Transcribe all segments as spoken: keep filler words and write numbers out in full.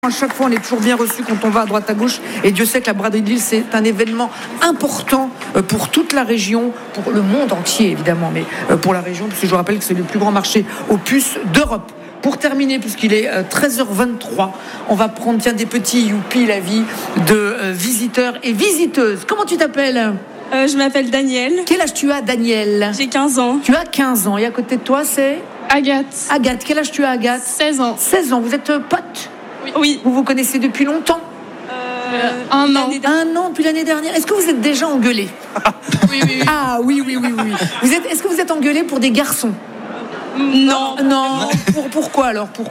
À chaque fois, on est toujours bien reçu quand on va à droite à gauche. Et Dieu sait que la braderie de Lille, c'est un événement important pour toute la région, pour le monde entier évidemment, mais pour la région, parce que je rappelle que c'est le plus grand marché aux puces d'Europe. Pour terminer, puisqu'il est treize heures vingt-trois, on va prendre tiens, des petits youpi la vie de euh, visiteurs et visiteuses. Comment tu t'appelles ? euh, Je m'appelle Daniel. Quel âge tu as, Daniel ? J'ai quinze ans. Tu as quinze ans. Et à côté de toi, c'est ? Agathe. Agathe. Quel âge tu as, Agathe ? seize ans. seize ans. Vous êtes potes ? Oui. Vous vous connaissez depuis longtemps ? Euh, un an. Un an depuis l'année dernière. Est-ce que vous êtes déjà engueulés ? Oui, oui, oui. Ah oui, oui, oui, oui. Vous êtes, est-ce que vous êtes engueulés pour des garçons ? Non. Non. Pour, pourquoi alors ? Pourquoi ?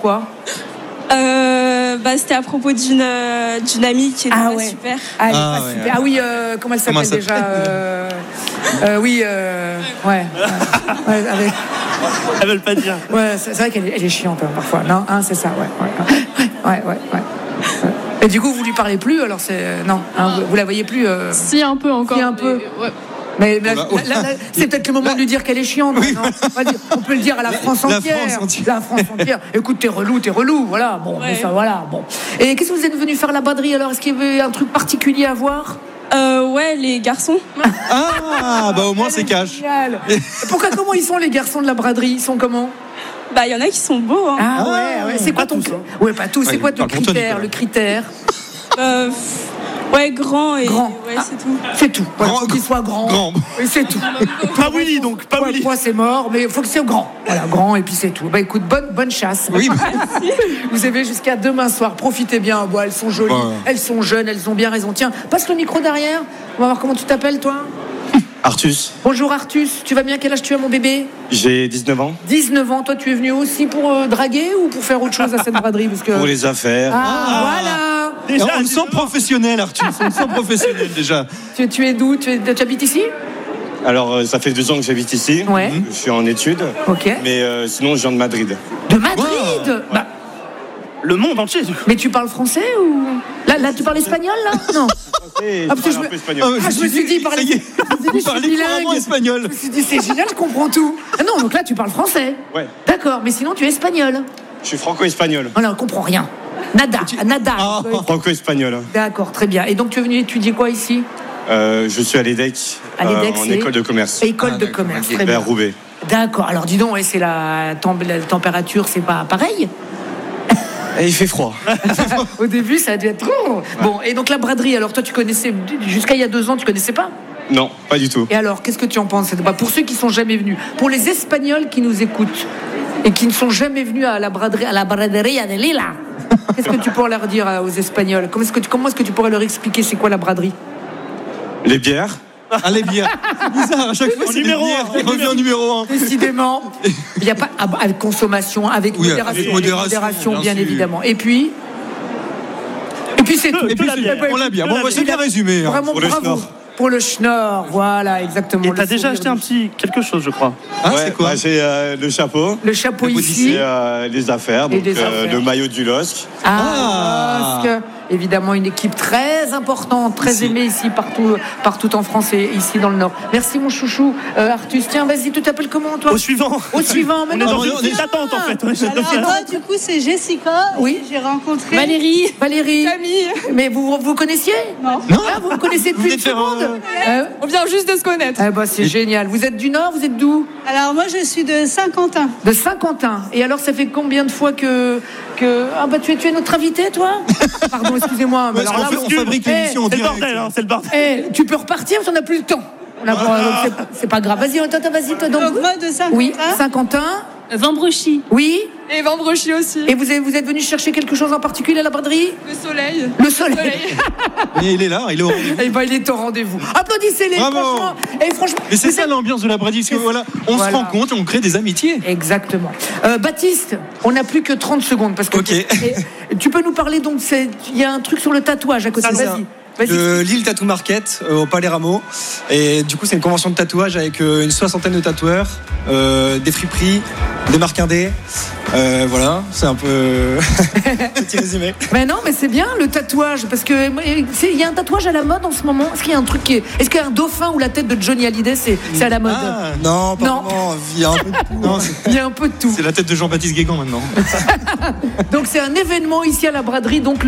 euh, bah, C'était à propos d'une, euh, d'une amie qui était Ah pas ouais. super. Ah, elle est Ah pas ouais, super. ouais. Ah oui, euh, comment elle s'appelle Comment ça déjà euh, euh, Oui, euh, ouais. ouais, ouais, avec- Elles veulent pas dire. ouais, c'est, c'est vrai qu'elle est, elle est chiante hein, parfois. Non, hein, c'est ça, ouais. Ouais, ouais, ouais. ouais. Et du coup, vous lui parlez plus, alors c'est. euh, Non, hein, vous, vous la voyez plus. euh, Si, un peu encore. Si, un peu. mais, ouais. Mais là, Là, là, là, c'est peut-être le moment de lui dire qu'elle est chiante. Oui, non on, va dire- on peut le dire à la France La entière. France entière. La France entière. Écoute, t'es relou, t'es relou. Voilà. Bon, Ouais. mais ça, voilà. Bon. Et qu'est-ce que vous êtes venu faire à la braderie alors ? Est-ce qu'il y avait un truc particulier à voir ? Euh, ouais, les garçons. Ah, bah au moins c'est cash. Génial. Pourquoi, comment ils sont les garçons de la braderie ? Ils sont comment ? Bah, il y en a qui sont beaux. Hein. Ah ouais, ouais. C'est quoi Pas ton tous, hein. Ouais, pas tous. C'est Ouais, quoi ton parle pour toi, critère ? Nicolas. Le critère Euh, pff, ouais, grand et. Grand. Ouais, Ah. c'est tout. C'est tout. Voilà, Grand- faut qu'il soit grand. grand. Et c'est tout. Pas Willy donc, pas Ouais, Willy. moi c'est mort, mais il faut que c'est grand. Voilà, grand et puis c'est tout. Bah écoute, bonne, bonne chasse. Oui, Vous avez jusqu'à demain soir. Profitez bien. Bon, elles sont jolies, Ouais. elles sont jeunes, elles ont bien raison. Tiens, passe le micro derrière. On va voir comment tu t'appelles, toi. Artus, Bonjour Artus. Tu vas bien ? Quel âge tu as, mon bébé ? j'ai dix-neuf ans. dix-neuf ans. Toi, tu es venu aussi pour euh, draguer ou pour faire autre chose à cette braderie ? Parce que... Pour les affaires. Ah, voilà. Déjà, on le sent professionnel, Arthur. On le sent professionnel déjà. Tu, tu es d'où ? tu, es- tu habites ici ? Alors, euh, ça fait deux ans que j'habite ici. Ouais. Je suis en études. Ok. Mais euh, sinon, je viens de Madrid. De Madrid. Bah, le monde entier. du coup. mais tu parles français ou là, là, tu parles espagnol là ? Non. Et Ah, parce je que parle je un me- peu espagnol. Ah, Ah, je me suis dit, il ça parlait. y est, Je me suis dit, je vous suis parlez bilingue. couramment espagnol. Je me suis dit, c'est génial, je comprends tout. Ah non, donc là, tu parles français. Ouais. D'accord, mais sinon, tu es espagnol. Je suis franco-espagnol. Oh là, on comprend rien. Nada, nada. Ah. Franco-espagnol. D'accord, très bien. Et donc, tu es venu étudier quoi ici ? Euh, je suis à l'EDEC, À l'EDEC, en c'est école de commerce. École Ah, de d'accord, commerce, ok. très bien. Vers Roubaix. D'accord, alors dis donc, ouais, c'est la, temp- la température, c'est pas pareil ? Et il fait froid. Au début, ça a dû être trop. Bon, et donc la braderie, alors toi, tu connaissais, jusqu'à il y a deux ans, tu connaissais pas ? Non, pas du tout. Et alors, qu'est-ce que tu en penses ? Bah, pour ceux qui sont jamais venus, pour les Espagnols qui nous écoutent et qui ne sont jamais venus à la braderie, à la braderia de Lila, qu'est-ce que tu pourrais leur dire euh, aux Espagnols ? Comment est-ce que tu, comment est-ce que tu pourrais leur expliquer c'est quoi la braderie ? Les bières. Ah, les bières. C'est bizarre, à chaque fois, En c'est des numéro bières un. qui revient en numéro un. Décidément, il n'y a pas ah, bah, avec consommation, avec Oui, modération, avec modération, bien, bien sûr. évidemment. Et puis, et puis c'est tout. Et puis, la c'est- bière. on l'a bien. Que Bon, la bah, c'est bière. bien résumé. hein. Vraiment Pour le bravo schnorr. pour le schnorr. Voilà, exactement. Et le t'as déjà sourire acheté du- un petit quelque chose, je crois. Ah, Ouais, c'est quoi bah, j'ai euh, le chapeau. le chapeau Le ici. Et euh, les affaires. Et Donc, des euh, affaires. le maillot du LOSC. Ah, parce que, évidemment, une équipe très importante, très Ici. aimée ici, partout, partout en France et ici dans le Nord. Merci, mon chouchou. Euh, Artus, tiens, vas-y, tu t'appelles comment, toi ? Au suivant. Au suivant, On est maintenant. dans une on est- file d'attente en fait. On est- Alors moi, du coup, c'est Jessica. Oui. Et J'ai rencontré Valérie. Valérie. Camille. Mais vous vous connaissiez ? Non. Non. Ah, vous vous connaissez Vous depuis une venez de faire seconde un- Euh, On vient juste de se connaître. eh ben, c'est génial. Vous êtes du Nord, vous êtes d'où ? Alors moi, je suis de Saint-Quentin. De Saint-Quentin. Et alors, ça fait combien de fois que. que... Ah, bah, tu es, tu es notre invité, toi ? Pardon, excusez-moi. mais Parce alors qu'on là, fait- on fabrique Eh, l'émission en C'est le direct. bordel, hein, c'est le bordel. Eh, tu peux repartir parce qu'on n'a plus le temps. On a- donc, c'est- c'est pas grave. Vas-y, toi, toi, vas-y, toi, donc. Donc moi, de Saint-Quentin. Oui, Saint-Quentin. Vambrechy. Oui. Et Vambrechy aussi. Et vous êtes, vous êtes venu chercher quelque chose en particulier à la braderie ? Le soleil. Le soleil. Soleil. Mais il est là, il est au rendez-vous. Eh ben, il est au rendez-vous. Applaudissez-les, Bravo. franchement. Et franchement. Mais c'est vous ça êtes- l'ambiance de la braderie, parce que voilà, on Voilà. se rencontre et on crée des amitiés. Exactement. Euh, Baptiste, on n'a plus que trente secondes parce que. Ok. Et tu peux nous parler donc, c'est- il y a un truc sur le tatouage à côté. Ça, Vas-y. Vas-y. de Lille Tattoo Market euh, au Palais Rameau. Et du coup, c'est une convention de tatouage avec euh, une soixantaine de tatoueurs, euh, des friperies, des marques indés. Euh, voilà, c'est un peu petit résumé. Mais non, mais c'est bien le tatouage parce que c'est- il y a un tatouage à la mode en ce moment. Est-ce qu'il y a un truc qui est, est-ce qu'il y a un dauphin ou la tête de Johnny Hallyday, c'est c'est à la mode? Ah, Non, pas Non. vraiment. Il y a un peu de tout. non, hein. c'est- Il y a un peu de tout. c'est la tête de Jean-Baptiste Guégan maintenant. Donc c'est un événement ici à la braderie. Donc